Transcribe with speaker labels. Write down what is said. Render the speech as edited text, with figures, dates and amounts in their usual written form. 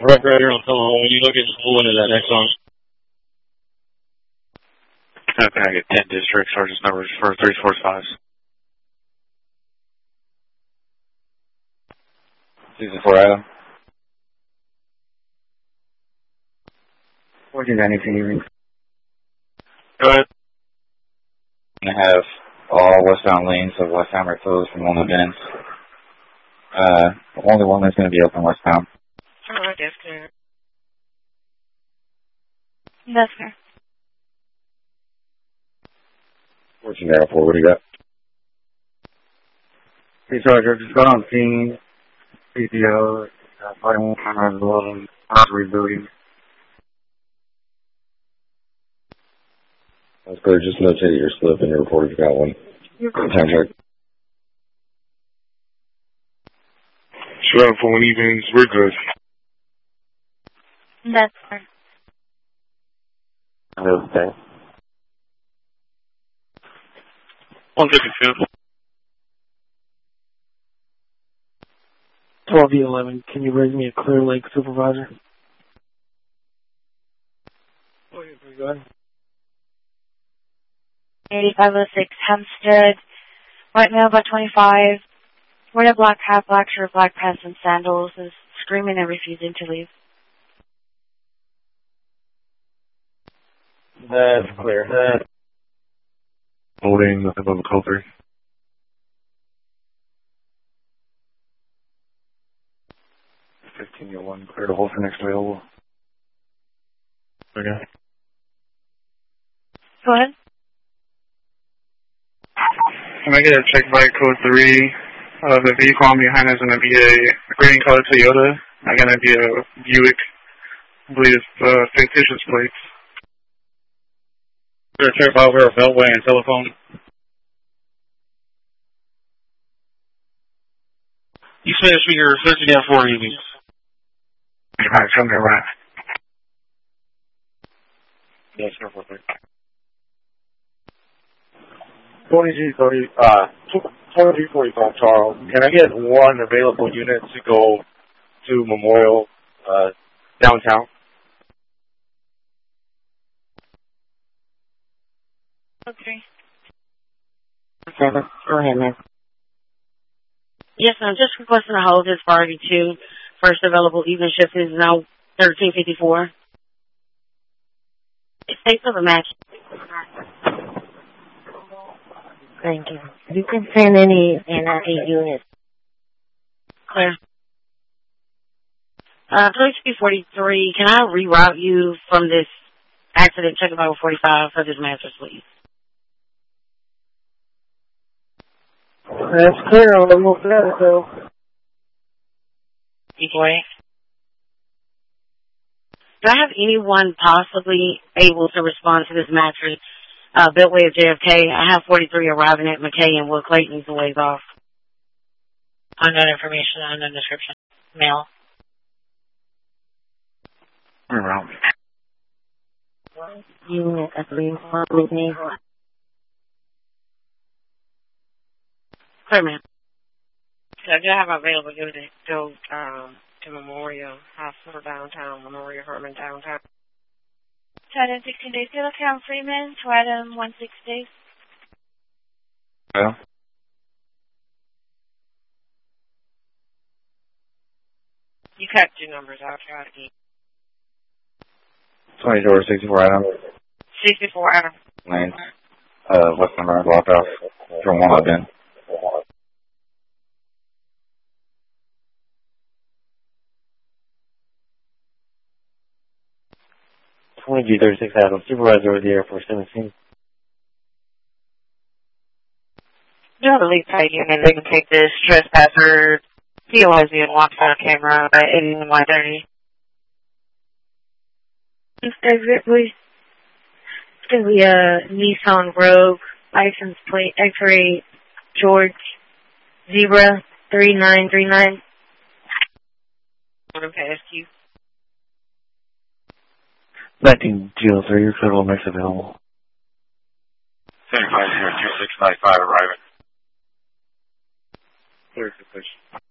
Speaker 1: Right here on telephone. When you look at the pull into that Exxon. How can I get 10 district sergeant's numbers for 345s?
Speaker 2: Season 4 Adam. 1490
Speaker 1: Go ahead.
Speaker 2: I'm going to have all westbound lanes of Westheimer closed from one event. Only one that's going to be open westbound.
Speaker 3: Alright, that's clear.
Speaker 4: That's fair.
Speaker 2: 1404, what do you got?
Speaker 5: Hey, Sergeant, just got on scene. PTO, fighting one camera as well, and house rebuilding.
Speaker 2: That's good. Just notate your slip in your report if you got one. Time check.
Speaker 1: Sure, for when evenings, we're good.
Speaker 4: That's fair.
Speaker 2: Okay.
Speaker 1: 152.
Speaker 6: 12E11, can you raise me a Clear Lake supervisor?
Speaker 5: Go ahead.
Speaker 4: 8506 Hempstead. White male about 25. Wearing a black hat, black shirt, black pants, and sandals. Is screaming and refusing to leave.
Speaker 5: That's clear.
Speaker 1: Holding nothing above a code 3.
Speaker 5: One, clear to hold for next available.
Speaker 1: Okay.
Speaker 4: Go ahead.
Speaker 7: Can I get a check by code 3? The vehicle on behind is going to be a green color Toyota. I'm going to be a Buick. I believe it's fictitious plates.
Speaker 1: We're a trip over a beltway and telephone. You said you're searching out for evenings.
Speaker 7: Alright, show me around.
Speaker 1: Yes, sir, for
Speaker 5: 2345 Charles. Can I get one available unit to go to Memorial downtown?
Speaker 4: Okay.
Speaker 3: Go ahead, ma'am.
Speaker 8: Yes, I'm just requesting a hold this Friday too. First available evening shift is now 1354. It's safe for the match.
Speaker 3: Thank you. You can send any NIA units.
Speaker 8: Clear. 3243, can I reroute you from this accident check about 45 for this mattress, please?
Speaker 6: That's clear on the move that, though.
Speaker 8: D48. Do I have anyone possibly able to respond to this mattress? Beltway of JFK. I have 43 arriving at McKay and Will Clayton's a ways off. Unknown information, unknown description. Mail.
Speaker 1: Around.
Speaker 3: Unit, I believe, with me.
Speaker 8: Clear, ma'am. So I do have available unit to go to Memorial Hospital downtown, Memorial Herman downtown.
Speaker 4: To item 16 days, you'll count Freeman. To item 16 days.
Speaker 2: Yeah.
Speaker 8: You cut two numbers. I'll try again.
Speaker 2: 2464 Adam.
Speaker 8: 64 Adam.
Speaker 2: Lane. West number block off from one up in.
Speaker 5: 2236 Adam, supervisor of the Air Force 17.
Speaker 8: Do you have a lead tight unit? They can take this trespasser, POIZ and walks on camera by 8130.
Speaker 4: Please. It's going to be a Nissan Rogue, license plate X-ray George Zebra 3939.
Speaker 8: Okay, SQ.
Speaker 5: 1903, your federal mix available.
Speaker 1: 75 2695 arriving. Clear for push.